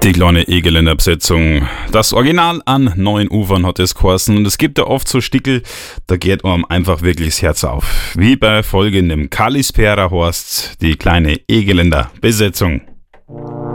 Die kleine Egeländer Besetzung. Das Original an 9 Ufern hat es geheißen und es gibt ja oft so Stickel, da geht einem einfach wirklich das Herz auf. Wie bei folgendem Kalispera heißt die kleine Egeländer Besetzung.